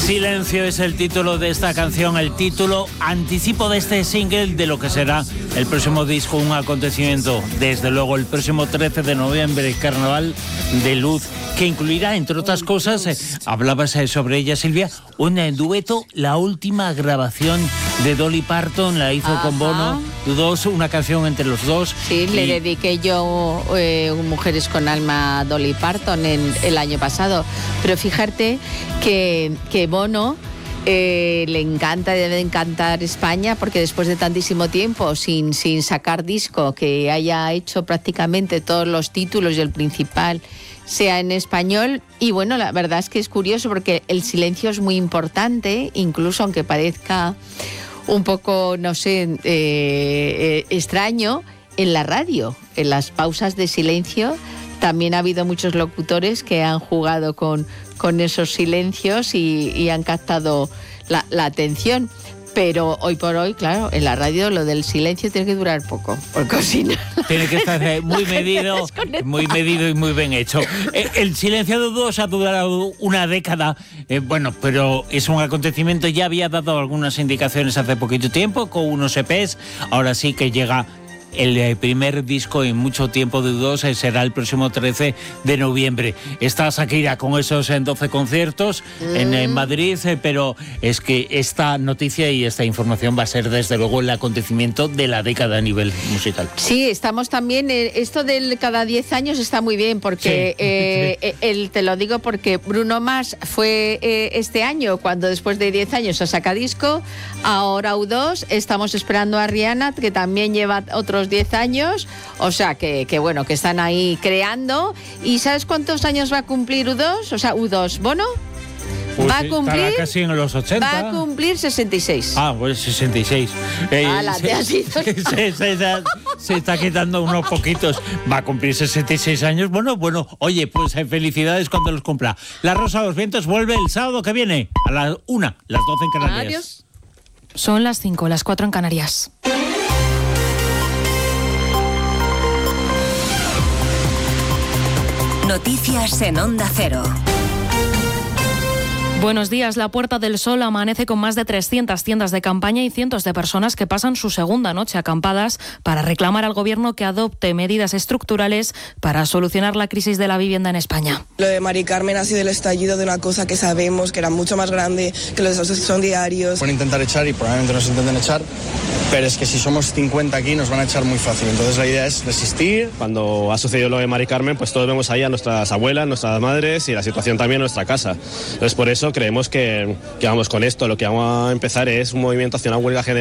Silencio es el título de esta canción, el título anticipo de este single de lo que será el próximo disco, un acontecimiento, desde luego el próximo 13 de noviembre, Carnaval de Luz, que incluirá, entre otras cosas, hablabas sobre ella, Silvia, un dueto, la última grabación de Dolly Parton, la hizo con Bono, una canción entre los dos. Sí, le dediqué yo Mujeres con Alma a Dolly Parton el año pasado, pero fíjate que Bono le encanta, debe encantar España, porque después de tantísimo tiempo sin sacar disco, que haya hecho prácticamente todos los títulos y el principal sea en español. Y bueno, la verdad es que es curioso porque el silencio es muy importante, incluso aunque parezca un poco, no sé, extraño, en la radio, en las pausas de silencio. También ha habido muchos locutores que han jugado con esos silencios y han captado la atención. Pero hoy por hoy, claro, en la radio lo del silencio tiene que durar poco, porque si no... Tiene que estar muy medido y muy bien hecho. El silencio de dos ha durado una década, bueno, pero es un acontecimiento, ya había dado algunas indicaciones hace poquito tiempo con unos EPs, ahora sí que llega el primer disco en mucho tiempo de dos, será el próximo 13 de noviembre. Está Shakira con esos 12 conciertos en Madrid, pero es que esta noticia y esta información va a ser desde luego el acontecimiento de la década a nivel musical. Sí, estamos también, esto del cada 10 años está muy bien, porque te lo digo porque Bruno Mars fue este año, cuando después de 10 años saca disco, ahora U2, estamos esperando a Rihanna, que también lleva otros 10 años, o sea que bueno, que están ahí creando. ¿Y sabes cuántos años va a cumplir U2? O sea, U2, Bono pues va a cumplir casi en los 80. Va a cumplir 66. Ah, pues 66. Se está quitando unos poquitos. Va a cumplir 66 años. Bueno, oye, pues felicidades cuando los cumpla. La Rosa de los Vientos vuelve el sábado que viene a las 1, las 12 en Canarias. Adiós. Son las 5, las 4 en Canarias. Noticias en Onda Cero. Buenos días. La Puerta del Sol amanece con más de 300 tiendas de campaña y cientos de personas que pasan su segunda noche acampadas para reclamar al Gobierno que adopte medidas estructurales para solucionar la crisis de la vivienda en España. Lo de Mari Carmen ha sido el estallido de una cosa que sabemos que era mucho más grande, que los desahucios son diarios. Pueden intentar echar y probablemente nos intenten echar, pero es que si somos 50 aquí nos van a echar muy fácil. Entonces la idea es resistir. Cuando ha sucedido lo de Mari Carmen, pues todos vemos ahí a nuestras abuelas, nuestras madres y la situación también en nuestra casa. Entonces por eso creemos que vamos con esto, lo que vamos a empezar es un movimiento hacia una huelga general.